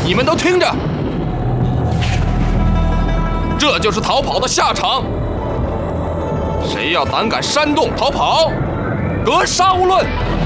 你们都听着，这就是逃跑的下场。谁要胆敢煽动逃跑，格杀勿论。